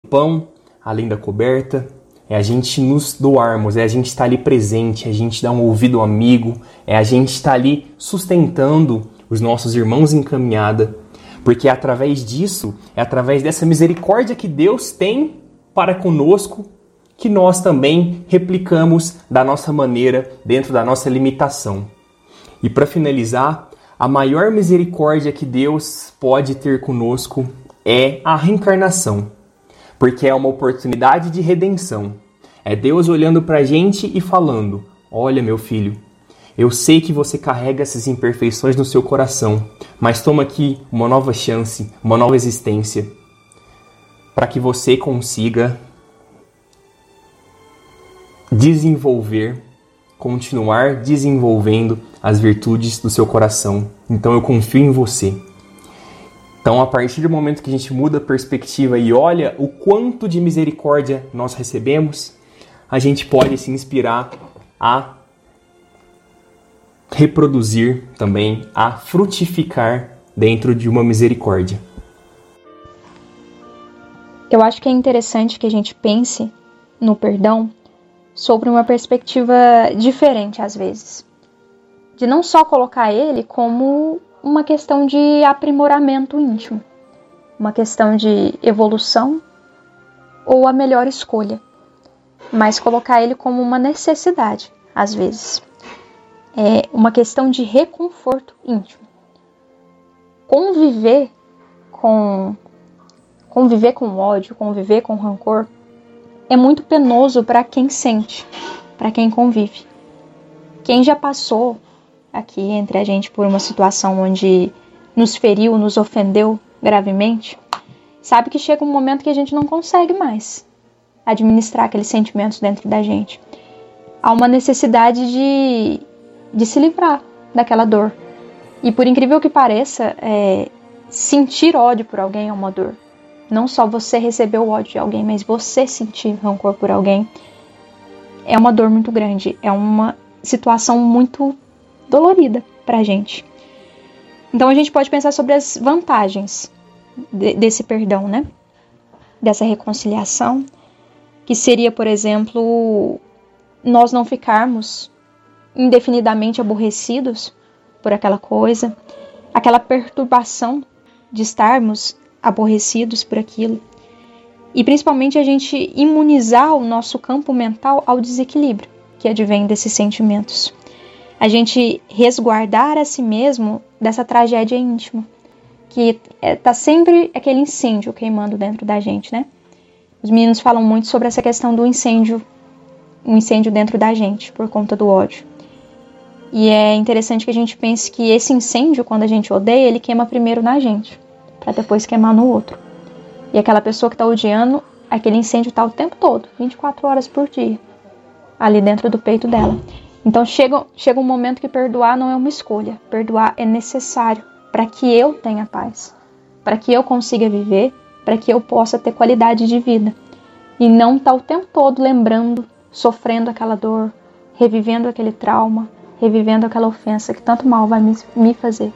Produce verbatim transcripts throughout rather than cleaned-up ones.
pão além da coberta, é a gente nos doarmos, é a gente estar ali presente, é a gente dar um ouvido amigo, é a gente estar ali sustentando os nossos irmãos em caminhada, porque é através disso, é através dessa misericórdia que Deus tem para conosco, que nós também replicamos da nossa maneira, dentro da nossa limitação. E para finalizar, a maior misericórdia que Deus pode ter conosco é a reencarnação, porque é uma oportunidade de redenção. É Deus olhando para a gente e falando: olha, meu filho, eu sei que você carrega essas imperfeições no seu coração, mas toma aqui uma nova chance, uma nova existência, para que você consiga desenvolver, continuar desenvolvendo as virtudes do seu coração. Então eu confio em você. Então, a partir do momento que a gente muda a perspectiva e olha o quanto de misericórdia nós recebemos, a gente pode se inspirar a reproduzir também, a frutificar dentro de uma misericórdia. Eu acho que é interessante que a gente pense no perdão sobre uma perspectiva diferente às vezes. De não só colocar ele como uma questão de aprimoramento íntimo, uma questão de evolução ou a melhor escolha, mas colocar ele como uma necessidade, às vezes. É uma questão de reconforto íntimo. Conviver com, conviver com ódio, conviver com rancor, é muito penoso para quem sente, para quem convive. Quem já passou aqui entre a gente por uma situação onde nos feriu, nos ofendeu gravemente, sabe que chega um momento que a gente não consegue mais administrar aqueles sentimentos dentro da gente. Há uma necessidade de, de se livrar daquela dor. E por incrível que pareça, é, sentir ódio por alguém é uma dor. Não só você receber o ódio de alguém, mas você sentir rancor por alguém é uma dor muito grande. É uma situação muito dolorida pra gente. Então a gente pode pensar sobre as vantagens de, desse perdão, né? Dessa reconciliação, que seria, por exemplo, nós não ficarmos indefinidamente aborrecidos por aquela coisa, aquela perturbação de estarmos aborrecidos por aquilo, e principalmente a gente imunizar o nosso campo mental ao desequilíbrio que advém desses sentimentos. A gente resguardar a si mesmo dessa tragédia íntima, que está sempre aquele incêndio queimando dentro da gente, né? Os meninos falam muito sobre essa questão do incêndio, um incêndio dentro da gente, por conta do ódio. E é interessante que a gente pense que esse incêndio, quando a gente odeia, ele queima primeiro na gente, para depois queimar no outro. E aquela pessoa que está odiando, aquele incêndio está o tempo todo, vinte e quatro horas por dia, ali dentro do peito dela. Então chega, chega um momento que perdoar não é uma escolha. Perdoar é necessário para que eu tenha paz, para que eu consiga viver, para que eu possa ter qualidade de vida. E não estar o tempo todo lembrando, sofrendo aquela dor, revivendo aquele trauma, revivendo aquela ofensa que tanto mal vai me, me fazer.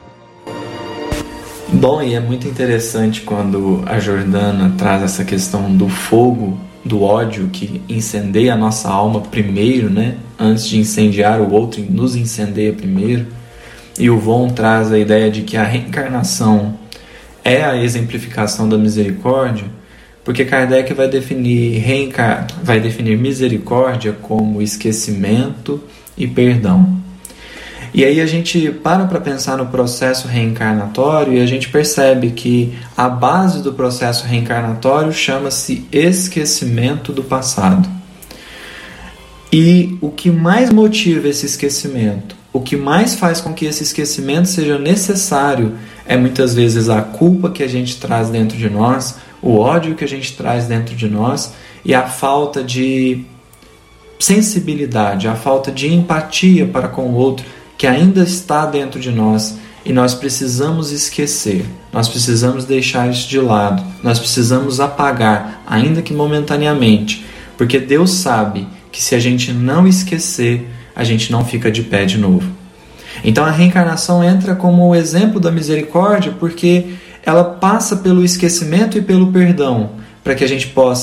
Bom, e é muito interessante quando a Jordana traz essa questão do fogo, do ódio que incendeia a nossa alma primeiro, né? Antes de incendiar o outro, nos incendeia primeiro. E o Von traz a ideia de que a reencarnação é a exemplificação da misericórdia, porque Kardec vai definir, reencar... vai definir misericórdia como esquecimento e perdão. E aí a gente para para pensar no processo reencarnatório e a gente percebe que a base do processo reencarnatório chama-se esquecimento do passado. E o que mais motiva esse esquecimento, o que mais faz com que esse esquecimento seja necessário é muitas vezes a culpa que a gente traz dentro de nós, o ódio que a gente traz dentro de nós e a falta de sensibilidade, a falta de empatia para com o outro, que ainda está dentro de nós e nós precisamos esquecer, nós precisamos deixar isso de lado, nós precisamos apagar, ainda que momentaneamente, porque Deus sabe que se a gente não esquecer, a gente não fica de pé de novo. Então a reencarnação entra como o exemplo da misericórdia, porque ela passa pelo esquecimento e pelo perdão, para que a gente possa